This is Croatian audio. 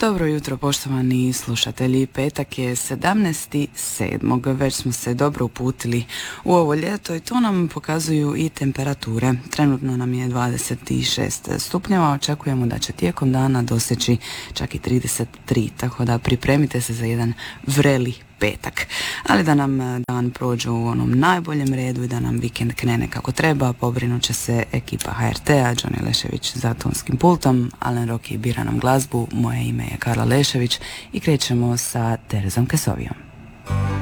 Dobro jutro, poštovani slušatelji. Petak je 17.7. Već smo se dobro uputili u ovo ljeto i to nam pokazuju i temperature. Trenutno nam je 26 stupnjeva, očekujemo da će tijekom dana doseći čak i 33, tako da pripremite se za jedan vreli petak. Ali da nam dan prođe u onom najboljem redu i da nam vikend krene kako treba, pobrinut će se ekipa HRT-a, Johnny Lešević za tonskim pultom, Alen Roki bira nam glazbu, moje ime je Karla Lešević i krećemo sa Terezom Kesovijom.